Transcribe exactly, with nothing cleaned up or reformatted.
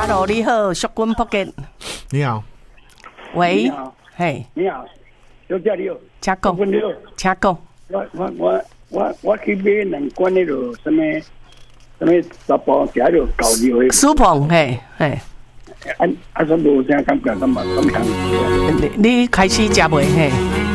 Hello， 你好，淑君福建。 你好。 喂。 你好。 嘿。 你好，小姐你好。 请讲。 你好。 请讲。 我我我我我去买两罐那个什么什么十包食那个高粱的。 苏鹏，嘿嘿。 啊啊，说无啥感觉，感觉感觉。 你你开始食袂嘿？